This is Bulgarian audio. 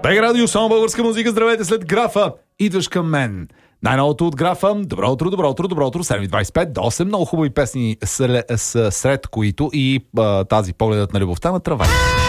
БГ Радио, само българска музика. Здравейте след графа. Идваш към мен. Най-новото от графа. Добро утро, 7.25 до 8. Много хубави песни сред които и тази Погледът на любовта на трава.